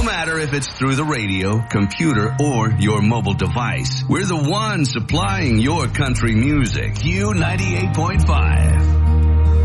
No matter if it's through the radio, computer, or your mobile device, we're the ones supplying your country music. Q98.5.